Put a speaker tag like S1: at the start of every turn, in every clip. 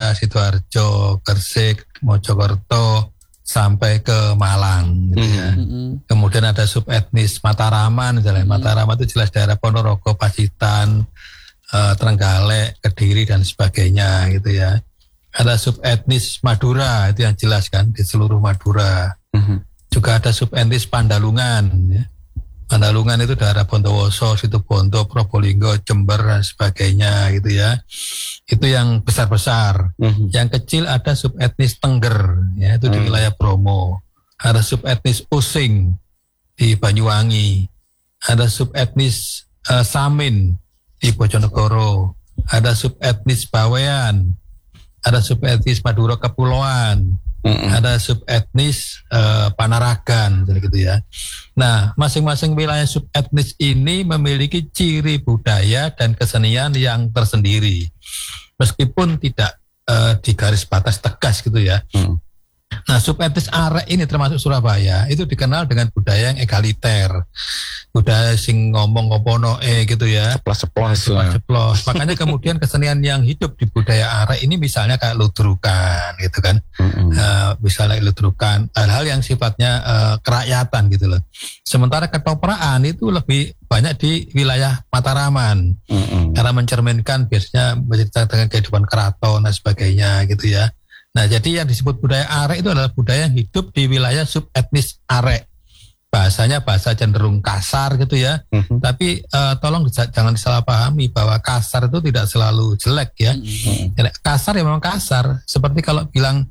S1: Jogja, Sidoarjo, Gresik, Mojokerto sampai ke Malang gitu ya. Kemudian ada subetnis Mataraman, misalnya Mataraman itu jelas daerah Ponorogo, Pacitan, Trenggalek, Kediri dan sebagainya gitu ya. Ada subetnis Madura, itu yang jelas kan di seluruh Madura. Juga ada subetnis Pandalungan ya. Pandalungan itu daerah Bondowoso, Situbondo, Probolinggo, Jember dan sebagainya gitu ya. Itu yang besar-besar. Yang kecil ada subetnis Tengger ya, itu di wilayah Bromo. Ada subetnis Using di Banyuwangi. Ada subetnis Samin di Bojonegoro. Ada subetnis Bawean. Ada subetnis Madura Kepulauan. Ada subetnis Panaragan gitu ya. Nah, masing-masing wilayah subetnis ini memiliki ciri budaya dan kesenian yang tersendiri, meskipun tidak di garis batas tegas gitu ya. Nah, subetnis Arek ini termasuk Surabaya itu dikenal dengan budaya yang egaliter, budaya sing ngomong ngopono gitu ya, ceplos. Makanya kemudian kesenian yang hidup di budaya Arek ini misalnya kayak ludrukan gitu kan, misalnya ludrukan, hal-hal yang sifatnya kerakyatan gitu loh. Sementara ketopraan itu lebih banyak di wilayah Mataraman, karena mencerminkan biasanya bercerita dengan kehidupan keraton dan sebagainya gitu ya. Nah, jadi yang disebut budaya Arek itu adalah budaya yang hidup di wilayah subetnis Arek. Bahasanya bahasa cenderung kasar gitu ya. Tapi tolong jangan disalahpahami bahwa kasar itu tidak selalu jelek ya. Kasar ya memang kasar. Seperti kalau bilang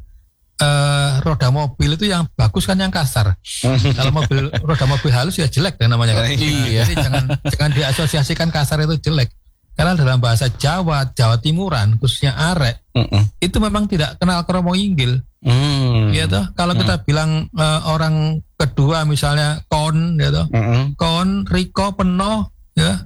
S1: roda mobil itu yang bagus kan yang kasar. Kalau roda mobil halus ya jelek dan namanya. Jadi jangan diasosiasikan kasar itu jelek. Karena dalam bahasa Jawa Timuran khususnya Arek itu memang tidak kenal kromo inggil. Gitu. Kalau kita bilang orang kedua misalnya kon, gitu, kon, Riko, Peno, ya,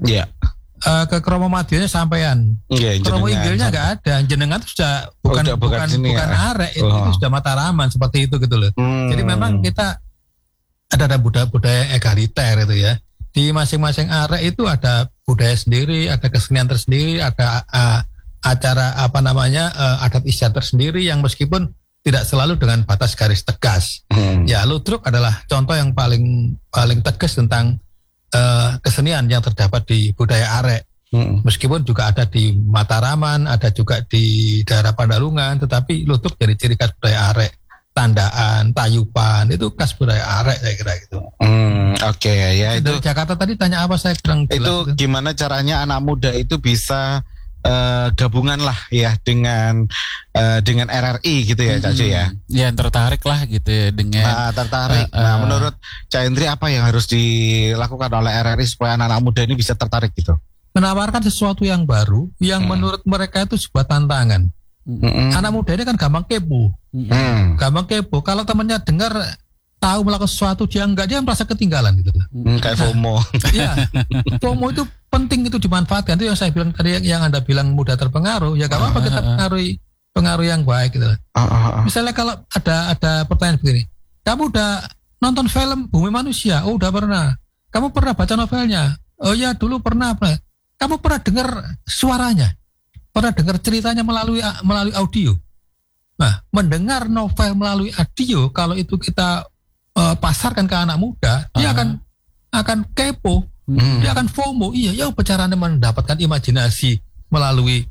S1: ke kromo madionya sampean. Kromo inggilnya nggak ada. Jenengan itu sudah bukan Arek, itu sudah Mataraman seperti itu gitu loh. Jadi memang kita ada budaya egaliter itu ya. Di masing-masing Arek itu ada budaya sendiri, ada kesenian tersendiri, ada acara adat istiadat tersendiri yang meskipun tidak selalu dengan batas garis tegas. Ya, ludruk adalah contoh yang paling tegas tentang kesenian yang terdapat di budaya Arek. Meskipun juga ada di Mataraman, ada juga di daerah Pandalungan, tetapi ludruk jadi ciri khas budaya Arek. Tandaan, tayupan itu khas budaya Arek saya kira gitu.
S2: Oke, ya itu.
S1: Dari Jakarta tadi tanya apa saya kurang jelas.
S2: Itu gimana caranya anak muda itu bisa gabungan lah ya dengan RRI gitu ya Cak Jo ya.
S3: Ya tertarik lah gitu ya dengan
S2: tertarik. Nah, menurut Cak Indri apa yang harus dilakukan oleh RRI supaya anak-anak muda ini bisa tertarik gitu?
S1: Menawarkan sesuatu yang baru yang menurut mereka itu sebuah tantangan. Anak muda ini kan gampang kepo. Gampang kepo. Kalau temannya dengar tahu melakukan sesuatu dia merasa ketinggalan gitu.
S2: Kayak FOMO.
S1: Iya. FOMO itu penting, itu dimanfaatkan. Itu yang saya bilang tadi, yang Anda bilang mudah terpengaruh, ya gak apa-apa kita pengaruh yang baik gitu. Misalnya kalau ada pertanyaan begini, kamu udah nonton film Bumi Manusia? Oh, udah pernah. Kamu pernah baca novelnya? Oh ya, dulu pernah. Kamu pernah dengar suaranya? Pernah dengar ceritanya melalui audio? Nah, mendengar novel melalui audio, kalau itu kita pasarkan ke anak muda, dia akan kepo, dia akan FOMO. Iya, ya caranya mendapatkan imajinasi melalui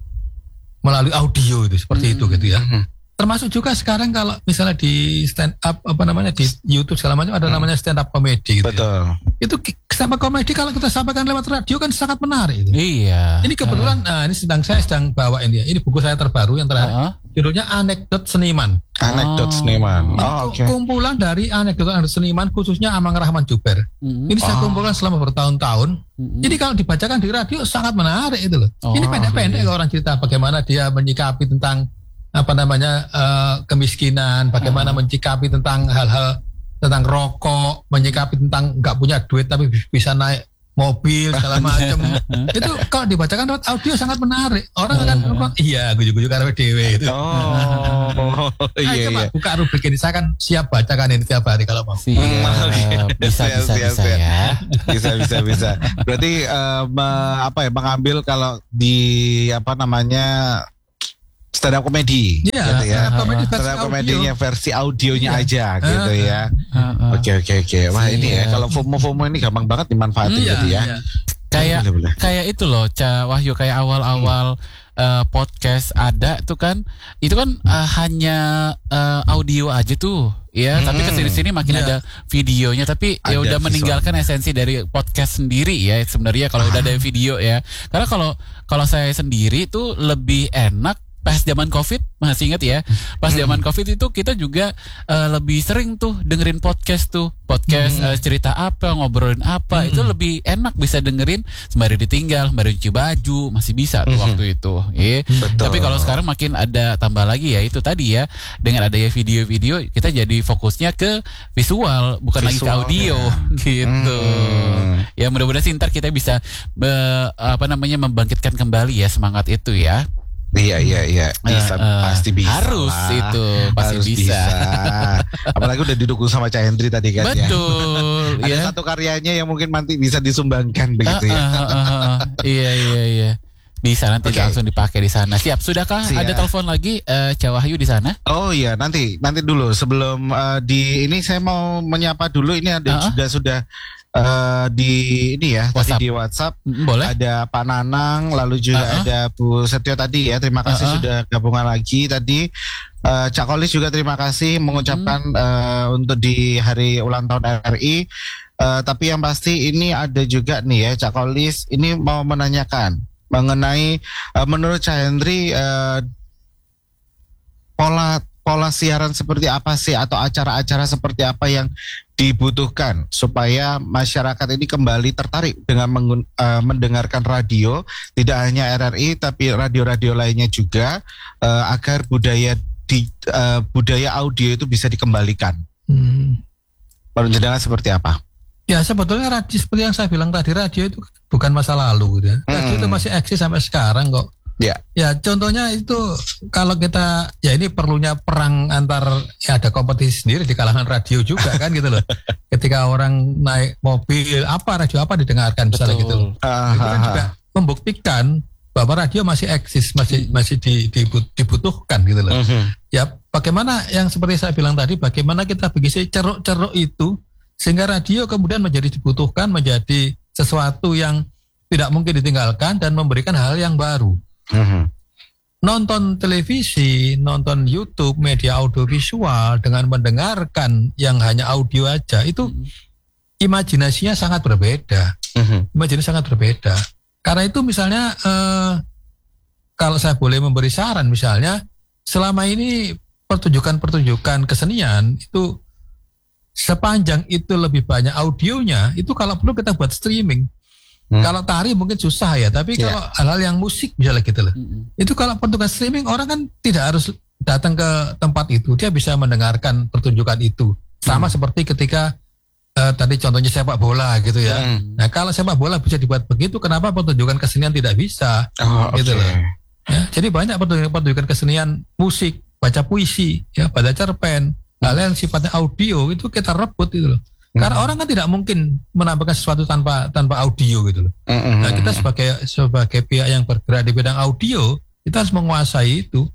S1: audio itu seperti itu gitu ya. Termasuk juga sekarang kalau misalnya di stand up di YouTube segala macam ada namanya stand up comedy gitu.
S2: Betul.
S1: Ya. Itu stand up comedy kalau kita sampaikan lewat radio kan sangat menarik itu.
S3: Iya.
S1: Ini kebetulan ini saya sedang bawa ini. Ini buku saya terbaru yang terakhir. Judulnya Anekdot Seniman.
S2: Anekdot Seniman.
S1: Kumpulan dari anekdot seniman khususnya Amang Rahman Juber. Ini saya kumpulkan selama bertahun-tahun. Jadi kalau dibacakan di radio sangat menarik itu loh. Ini pendek-pendek orang cerita bagaimana dia menyikapi tentang kemiskinan, bagaimana menyikapi tentang hal-hal tentang rokok, menyikapi tentang nggak punya duit tapi bisa naik mobil segala macam. Itu kalau dibacakan lewat audio sangat menarik. Orang akan ngomong, iya gujuk-gujuk karena dewe itu.
S2: Iya.
S1: Buka rubrik ini, saya kan siap bacakan ini tiap hari kalau mau.
S3: Bisa ya.
S2: Bisa. Berarti mengambil kalau di stand up comedy gitu ya. Stand up komedinya versi audionya aja gitu ya. Oke. Wah ini ya kalau FOMO ini gampang banget dimanfaatin gitu ya.
S3: Kayak itu loh, Ca Wahyu, kayak awal-awal podcast ada tuh kan, itu kan hanya audio aja tuh. Ya, tapi kesini-sini makin ada videonya, tapi ya udah meninggalkan esensi dari podcast sendiri ya sebenarnya kalau udah ada video ya. Karena kalau saya sendiri tuh lebih enak pas zaman COVID, masih ingat ya? Pas zaman COVID itu kita juga lebih sering tuh dengerin podcast cerita apa, ngobrolin apa, itu lebih enak bisa dengerin sembari ditinggal, sembari cuci baju, masih bisa tuh waktu itu. Tapi kalau sekarang makin ada tambah lagi ya, itu tadi ya, dengan adanya video-video kita jadi fokusnya ke visual, bukan lagi ke audio gitu. Ya mudah-mudahan sih ntar kita bisa membangkitkan kembali ya semangat itu ya.
S2: Iya. Pasti bisa.
S3: Harus lah. Itu pasti harus bisa.
S2: Apalagi udah didukung sama Cak Hendri tadi kan.
S3: Betul.
S2: Ya. Ada satu karyanya yang mungkin nanti bisa disumbangkan begitu ya.
S3: Iya. Bisa nanti langsung dipakai di sana. Siap, sudahkah? Ada telepon lagi Cak Wahyu di sana?
S2: Oh iya, nanti dulu sebelum ini saya mau menyapa dulu, ini ada sudah di ini ya WhatsApp. Tadi di WhatsApp
S3: boleh.
S2: Ada Pak Nanang, lalu juga ada Bu Setio tadi ya, terima kasih sudah gabungan lagi tadi. Cak Kolis juga terima kasih mengucapkan untuk di hari ulang tahun RRI. Tapi yang pasti ini ada juga nih ya Cak Kolis ini mau menanyakan mengenai menurut Cak Hendri pola siaran seperti apa sih, atau acara-acara seperti apa yang dibutuhkan supaya masyarakat ini kembali tertarik dengan mendengarkan radio, tidak hanya RRI tapi radio-radio lainnya juga, agar budaya audio itu bisa dikembalikan. Pandangan seperti apa?
S1: Ya sebetulnya radio, seperti yang saya bilang tadi, radio itu bukan masa lalu gitu ya. Radio itu masih eksis sampai sekarang kok. Ya contohnya itu kalau kita, ya ini perlunya perang antar, ya ada kompetisi sendiri di kalangan radio juga kan gitu loh. Ketika orang naik mobil, radio apa didengarkan misalnya gitu loh. Itu kan juga membuktikan bahwa radio masih eksis, masih dibutuhkan gitu loh. Ya bagaimana yang seperti saya bilang tadi, bagaimana kita bisa ceruk-ceruk itu sehingga radio kemudian menjadi dibutuhkan, menjadi sesuatu yang tidak mungkin ditinggalkan dan memberikan hal yang baru. Nonton televisi, nonton YouTube, media audiovisual dengan mendengarkan yang hanya audio aja, itu imajinasinya sangat berbeda. Imajinasinya sangat berbeda. Karena itu misalnya kalau saya boleh memberi saran, misalnya selama ini pertunjukan kesenian itu sepanjang itu lebih banyak audionya, itu kalau perlu kita buat streaming. Kalau tari mungkin susah ya, tapi kalau hal-hal yang musik misalnya gitu loh, itu kalau pertunjukan streaming orang kan tidak harus datang ke tempat itu, dia bisa mendengarkan pertunjukan itu. Sama seperti ketika tadi contohnya sepak bola gitu ya. Nah kalau sepak bola bisa dibuat begitu, kenapa pertunjukan kesenian tidak bisa? Gitu loh. Ya, jadi banyak pertunjukan kesenian, musik, baca puisi, ya, baca cerpen, hal yang sifatnya audio itu kita rebut gitu loh. Karena orang kan tidak mungkin menampilkan sesuatu tanpa audio gitu loh. Nah kita sebagai pihak yang bergerak di bidang audio, kita harus menguasai itu.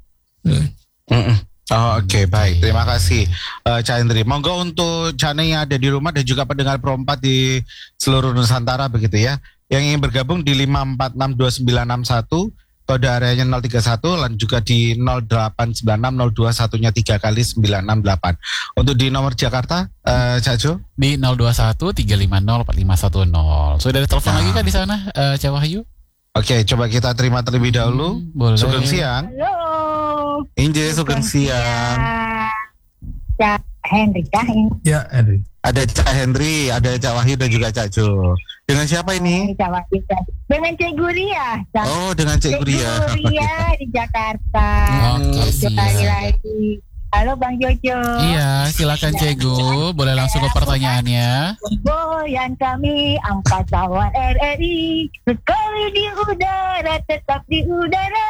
S2: Oke, baik, terima kasih Cak Hendri. Monggo untuk channel yang ada di rumah dan juga pendengar Pro 4 di seluruh Nusantara begitu ya, yang ingin bergabung di 5462961, kode areanya 031, dan juga di 089602 3 kali 968. Untuk di nomor Jakarta, Cak Jo?
S3: Di 021-350-4510. Sudah ada telepon lagi kan di sana, Cak Wahyu?
S2: Oke, coba kita terima terlebih dahulu. Sugeng siang.
S4: Halo.
S2: Inje, sugeng siang.
S4: Cak Hendri.
S1: Ya, Hendri.
S2: Ada Cak Hendri, ada Cak Wahyu dan juga Cak Jo. Dengan siapa ini?
S4: Dengan Cik Guria.
S2: Oh, dengan Cik Guria.
S4: Cik Guria di Jakarta.
S3: Kembali
S4: lagi. Halo Bang Jojo.
S3: Iya, silakan Cik Gu. Boleh langsung ke pertanyaannya.
S4: Boyan kami angkatan RRI, sekali di udara tetap di udara.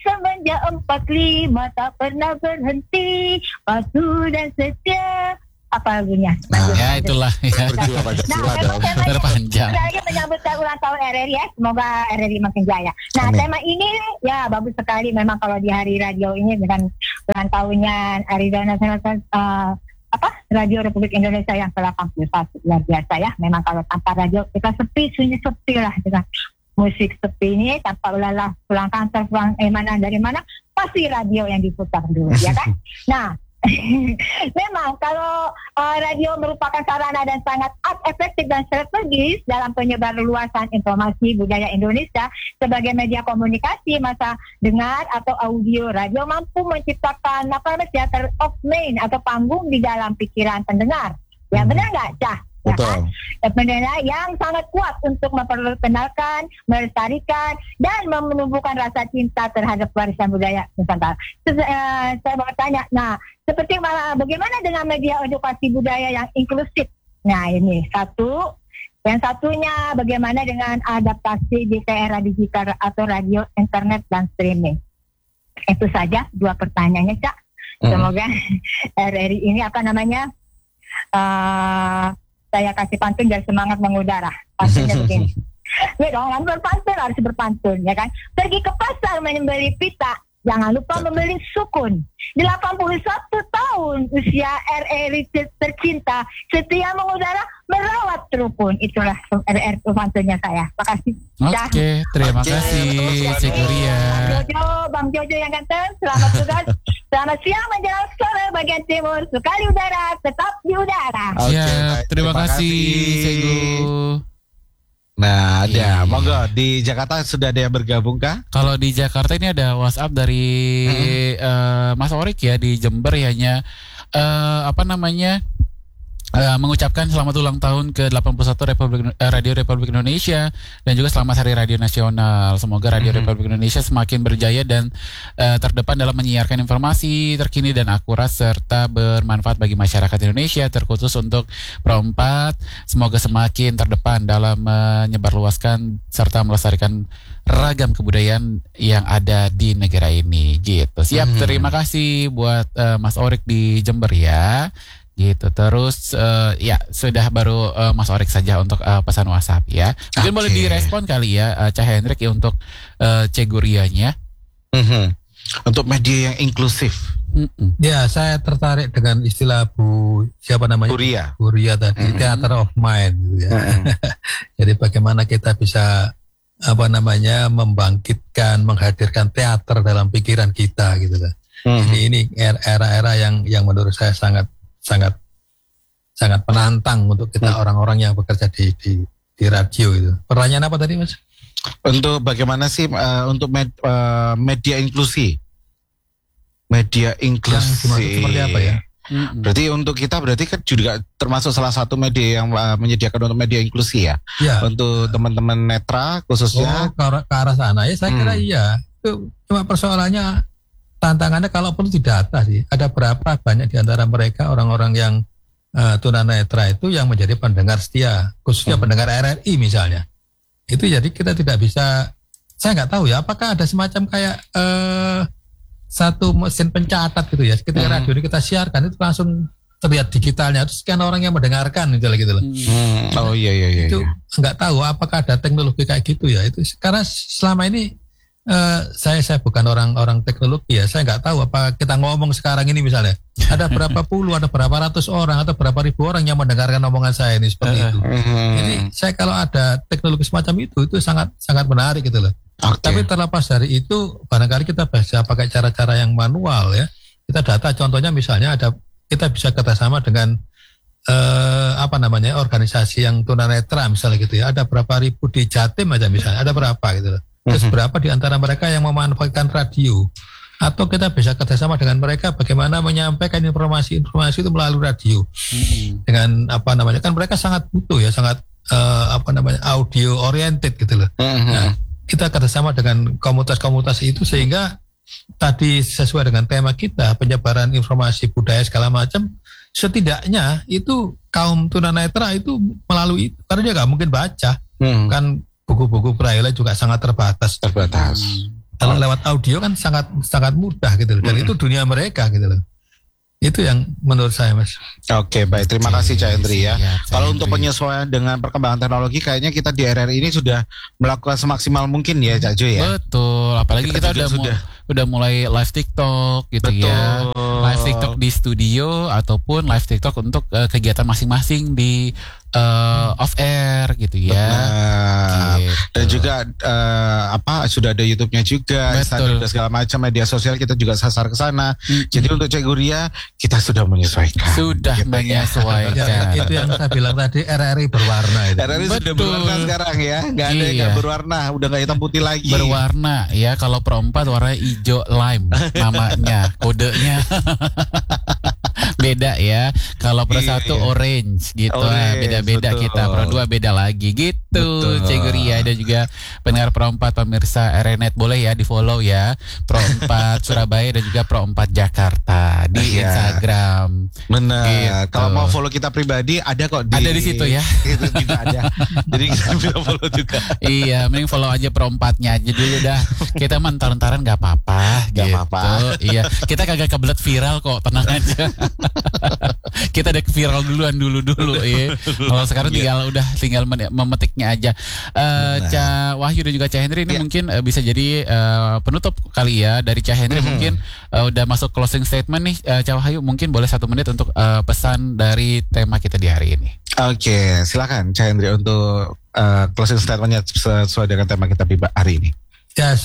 S4: Semenjak 45 tak pernah berhenti, patuh dan setia. apa lagunya?
S3: Ya itulah ya.
S2: Berjuang Pancasila dong.
S3: Terpanjang.
S4: Kita lagi menyambut ulang tahun RRI ya. Semoga RRI makin jaya. Nah,
S2: Amin.
S4: tema ini ya bagus sekali memang kalau di hari radio ini dengan ulang tahunnya Hari Nasional Radio Republik Indonesia yang ke-81. Luar biasa ya. Memang kalau tanpa radio kita sunyi sepi lah dengan musik sepi ini, tanpa ulalah pulang kantor, pulang mana dari mana, pasti radio yang diputar dulu, ya kan? Nah, memang kalau radio merupakan sarana dan sangat efektif dan strategis dalam penyebaran luasan informasi budaya Indonesia sebagai media komunikasi masa dengar atau audio. Radio mampu menciptakan theater of mind atau panggung di dalam pikiran pendengar. Ya benar nggak, Cah? Ya kan? Pendengar yang sangat kuat untuk memperkenalkan, melestarikan, dan menumbuhkan rasa cinta terhadap warisan budaya Nusantara. Saya mau tanya, nah, bagaimana dengan media edukasi budaya yang inklusif? Nah, ini satu. Yang satunya, bagaimana dengan adaptasi di era digital atau radio, internet, dan streaming? Itu saja 2 pertanyaannya, Cak. Semoga RRI ini saya kasih pantun dan semangat mengudara. Pantunnya begini. Ya dong, harus berpantun, ya kan? Pergi ke pasar membeli pita, jangan lupa membeli sukun. 81 tahun usia RRI tercinta, setia mengudara, merawat rukun. Itulah RRI pantunnya saya. Makasih.
S3: Oke, terima kasih Cik Guria.
S4: Bang Jojo yang ganteng, selamat tugas. Selamat siang menjelang sore bagian timur. Sekali udara, tetap di udara.
S3: Siap, terima kasih Cegu.
S2: Nah, ada. Monggo di Jakarta sudah ada yang bergabung kah?
S3: Kalau di Jakarta ini ada WhatsApp dari Mas Orik ya di Jember ya, mengucapkan selamat ulang tahun ke-81 Radio Republik Indonesia dan juga selamat Hari Radio Nasional. Semoga Radio Republik Indonesia semakin berjaya dan terdepan dalam menyiarkan informasi terkini dan akurat serta bermanfaat bagi masyarakat Indonesia, terkhusus untuk Pro4. Semoga semakin terdepan dalam menyebarluaskan serta melestarikan ragam kebudayaan yang ada di negara ini. Gitu. Siap, terima kasih buat Mas Orik di Jember ya. Gitu. Terus ya sudah baru Mas Orik saja untuk pesan WhatsApp ya. Mungkin boleh direspon kali ya Cah Hendrik ya untuk Cegurianya.
S2: Untuk media yang inklusif.
S1: Ya, saya tertarik dengan istilah siapa namanya? Guria tadi, theater of mind gitu ya. Jadi bagaimana kita bisa membangkitkan, menghadirkan teater dalam pikiran kita gitu kan. Jadi ini era-era yang menurut saya sangat penantang untuk kita orang-orang yang bekerja di radio itu. Pertanyaan apa tadi, Mas?
S2: Untuk bagaimana sih untuk media inklusi? Media inklusi.
S1: Seperti apa ya?
S2: Berarti untuk kita kan juga termasuk salah satu media yang menyediakan untuk media inklusi ya. Untuk teman-teman netra khususnya.
S1: Ke arah sana ya, saya kira iya. Itu cuma persoalannya, tantangannya kalau perlu didata sih. Ada berapa banyak di antara mereka orang-orang yang tunanetra itu yang menjadi pendengar setia, khususnya pendengar RRI misalnya. Itu jadi kita tidak bisa, saya nggak tahu ya, apakah ada semacam kayak satu mesin pencatat gitu ya. Ketika radio ini kita siarkan itu langsung terlihat digitalnya, terus sekian orang yang mendengarkan gitu loh.
S2: Oh iya.
S1: Itu nggak tahu apakah ada teknologi kayak gitu ya. Itu karena selama ini saya bukan orang teknologi ya, saya nggak tahu apa kita ngomong sekarang ini misalnya ada berapa puluh, ada berapa ratus orang atau berapa ribu orang yang mendengarkan omongan saya ini seperti itu. Jadi saya kalau ada teknologi semacam itu sangat menarik gitu loh. Tapi terlepas dari itu, barangkali kita bisa pakai cara-cara yang manual ya. Kita data, contohnya misalnya kita bisa kerjasama dengan organisasi yang tunanetra misalnya gitu ya. Ada berapa ribu di Jatim aja misalnya, ada berapa gitu loh. Terus berapa di antara mereka yang memanfaatkan radio, atau kita bisa kerjasama dengan mereka bagaimana menyampaikan informasi itu melalui radio dengan kan mereka sangat butuh ya, sangat audio oriented gitu loh. Nah, kita kerjasama dengan komunitas-komunitas itu sehingga tadi sesuai dengan tema kita, penyebaran informasi budaya segala macam, setidaknya itu kaum tunanetra itu melalui, karena dia nggak mungkin baca kan. Buku-buku braille juga sangat terbatas. Kalau lewat audio kan sangat mudah gitu loh. Dan itu dunia mereka gitu loh. Itu yang menurut saya, Mas.
S2: Oke, baik. Terima kasih Cak Hendri ya. Kalau untuk penyesuaian dengan perkembangan teknologi, kayaknya kita di RRI ini sudah melakukan semaksimal mungkin ya, Cak Jo ya.
S3: Betul. Apalagi kita udah mulai live TikTok gitu. Betul. Ya. Live TikTok di studio ataupun live TikTok untuk kegiatan masing-masing di off air gitu ya.
S2: Gitu. Dan juga sudah ada YouTube-nya juga, Instagram dan segala macam media sosial kita juga sasar ke sana. Jadi untuk Cek Guria kita sudah menyesuaikan.
S3: Sudah gitu menyesuaikan.
S1: Ya, itu yang saya bilang tadi, RRI berwarna itu.
S2: RRI sudah berwarna sekarang ya, nggak ada yang nggak berwarna, udah nggak hitam putih lagi.
S3: Berwarna ya, kalau Pro 4 warna hijau lime namanya, kodenya. Beda ya. Kalau Pro 1 orange gitu. Beda-beda betul. Kita Pro 2 beda lagi gitu. Cek Guria dan juga pendengar Pro 4 pemirsa RNet boleh ya di-follow ya. Pro 4 Surabaya dan juga Pro 4 Jakarta di Instagram.
S2: Benar. Gitu. Kalau mau follow kita pribadi ada kok
S3: ada di situ ya.
S2: Itu juga ada. Jadi kita bisa follow juga.
S3: Iya, mending follow aja Pro 4-nya aja dulu dah. Kita mentar-ntaran enggak apa-apa.
S2: Enggak
S3: gitu.
S2: apa-apa.
S3: Iya, kita kagak kebelet viral kok, tenang aja. Kita udah viral dulu ya. Kalau sekarang tinggal memetiknya aja. Cak Wahyu dan juga Cak Hendri ini mungkin bisa jadi penutup kali ya dari Cak Hendri. Mungkin udah masuk closing statement nih. Cak Wahyu mungkin boleh 1 menit untuk pesan dari tema kita di hari ini.
S2: Oke, silakan Cak Hendri untuk closing statementnya sesuai dengan tema kita hari ini.
S1: Ya,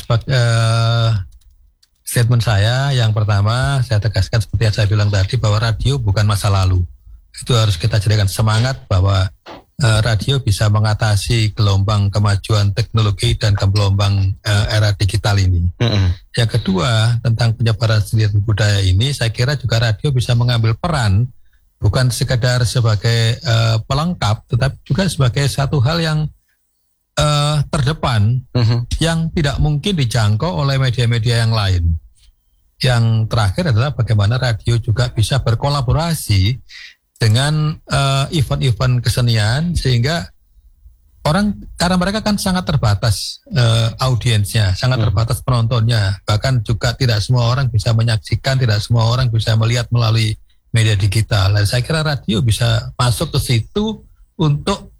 S1: statement saya yang pertama saya tegaskan seperti yang saya bilang tadi, bahwa radio bukan masa lalu. Itu harus kita jadikan semangat bahwa radio bisa mengatasi gelombang kemajuan teknologi dan gelombang era digital ini. Yang kedua, tentang penyebaran seni dan budaya ini, saya kira juga radio bisa mengambil peran bukan sekadar sebagai pelengkap, tetapi juga sebagai satu hal yang terdepan yang tidak mungkin dijangkau oleh media-media yang lain. Yang terakhir adalah bagaimana radio juga bisa berkolaborasi dengan event-event kesenian, sehingga karena mereka kan sangat terbatas audiensnya, sangat terbatas penontonnya, bahkan juga tidak semua orang bisa menyaksikan, tidak semua orang bisa melihat melalui media digital. Dan saya kira radio bisa masuk ke situ untuk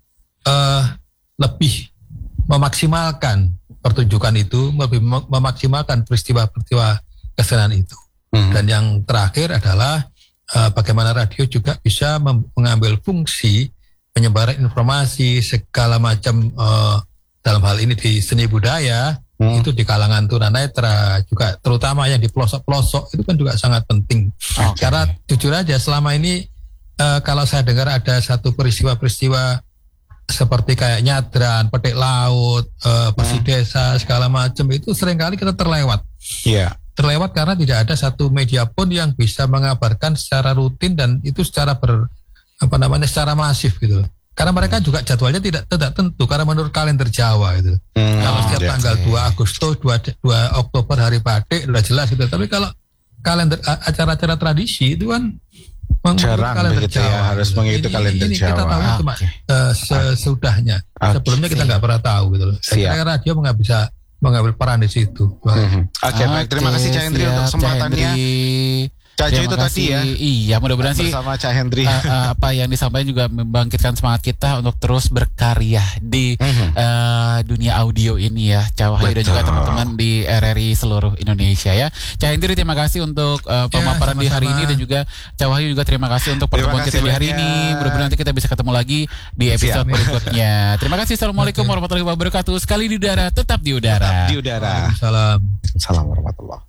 S1: lebih memaksimalkan pertunjukan itu, lebih memaksimalkan peristiwa-peristiwa kesenian itu. Dan yang terakhir adalah bagaimana radio juga bisa mengambil fungsi penyebaran informasi segala macam dalam hal ini di seni budaya, itu di kalangan tunanetra juga, terutama yang di pelosok-pelosok itu kan juga sangat penting. Karena jujur aja selama ini kalau saya dengar ada satu peristiwa-peristiwa seperti kayak nyadran, petik laut, bersih desa, segala macam, itu seringkali kita terlewat. Terlewat karena tidak ada satu media pun yang bisa mengabarkan secara rutin dan itu secara secara masif gitu. Karena mereka juga jadwalnya tidak tentu karena menurut kalender Jawa gitu. Kalau setiap tanggal 2 Agustus, 2 Oktober hari batik udah jelas gitu. Tapi kalau kalender acara-acara tradisi itu kan
S2: jarang begitu ya, harus mengikuti kalender Jawa.
S1: Kita tahu cuma sesudahnya. Sebelumnya kita nggak pernah tahu gitu loh. Saya kira radio nggak bisa mengambil peran di situ.
S2: Baik, terima kasih Cak Hendri untuk kesempatannya. Cak Jo itu tadi ya.
S3: Iya, mudah-mudahan sih
S2: bersama Cak Hendri
S3: apa yang disampaikan juga membangkitkan semangat kita untuk terus berkarya di dunia audio ini ya, Cak Wahyu dan juga teman-teman di RRI seluruh Indonesia ya. Cak Hendri terima kasih untuk pemaparan di hari ini, dan juga Cak Wahyu juga terima kasih untuk pertemuan kita di hari ini. Mudah-mudahan nanti kita bisa ketemu lagi di episode berikutnya. Terima kasih. Assalamualaikum warahmatullahi wabarakatuh. Sekali di udara, tetap di udara.
S2: Salam warahmatullahi.